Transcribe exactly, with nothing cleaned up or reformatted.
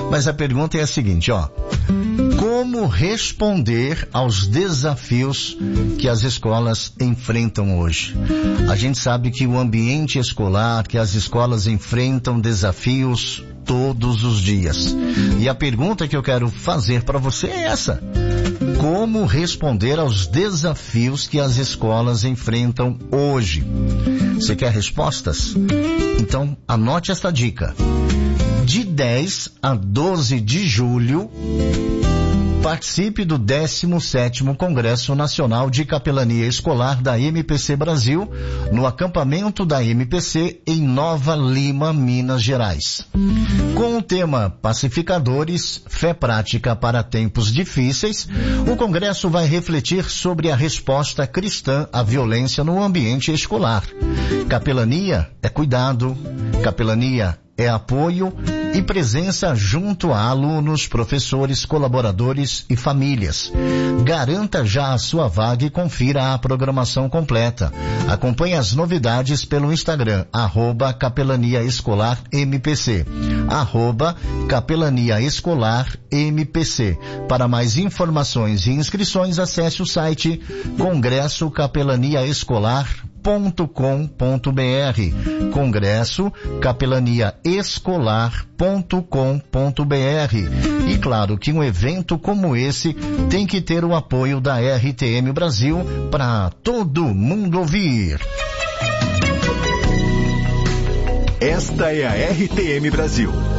Mas a pergunta é a seguinte, ó. Como responder aos desafios que as escolas enfrentam hoje? A gente sabe que o ambiente escolar, que as escolas enfrentam desafios todos os dias. E a pergunta que eu quero fazer para você é essa. Como responder aos desafios que as escolas enfrentam hoje? Você quer respostas? Então, anote esta dica. De dez a doze de julho, participe do décimo sétimo Congresso Nacional de Capelania Escolar da M P C Brasil, no acampamento da M P C em Nova Lima, Minas Gerais. Com o tema Pacificadores, Fé Prática para Tempos Difíceis, o Congresso vai refletir sobre a resposta cristã à violência no ambiente escolar. Capelania é cuidado, capelania é apoio e presença junto a alunos, professores, colaboradores e famílias. Garanta já a sua vaga e confira a programação completa. Acompanhe as novidades pelo Instagram, arroba Capelania Escolar M P C, arroba Capelania Escolar M P C. Para mais informações e inscrições, acesse o site congresso capelania escolar ponto com ponto br, congresso capelania escolar ponto com ponto br. E claro que um evento como esse tem que ter o apoio da R T M Brasil para todo mundo ouvir. Esta é a R T M Brasil,